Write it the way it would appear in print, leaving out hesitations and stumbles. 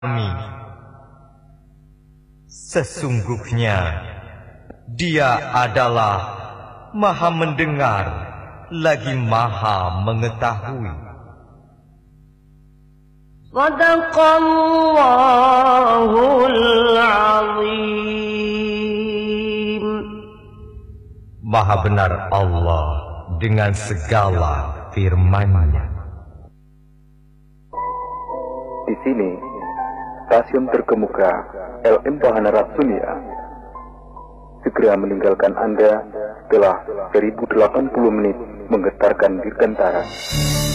Sesungguhnya Dia adalah Maha mendengar lagi Maha mengetahui. Shadaqallahul Azim. Maha benar Allah dengan segala firman-Nya. Di sini, stasiun terkemuka LM Bahana Ratsunia segera meninggalkan Anda setelah 1080 menit menggetarkan dirgantara.